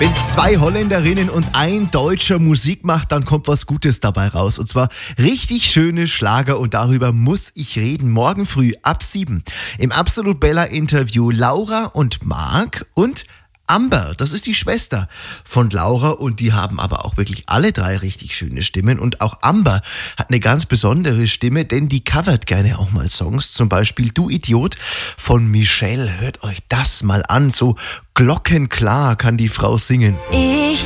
Wenn 2 Holländerinnen und ein Deutscher Musik macht, dann kommt was Gutes dabei raus. Und zwar richtig schöne Schlager und darüber muss ich reden. Morgen früh ab 7 im Absolut Bella Interview Laura und Marc und Amber, das ist die Schwester von Laura und die haben aber auch wirklich alle 3 richtig schöne Stimmen und auch Amber hat eine ganz besondere Stimme, denn die covert gerne auch mal Songs, zum Beispiel Du Idiot von Michelle. Hört euch das mal an, so glockenklar kann die Frau singen.